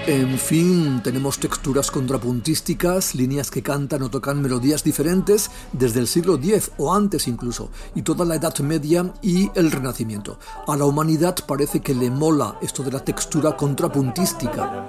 En fin, tenemos texturas contrapuntísticas, líneas que cantan o tocan melodías diferentes desde el siglo X o antes incluso, y toda la Edad Media y el Renacimiento. A la humanidad parece que le mola esto de la textura contrapuntística.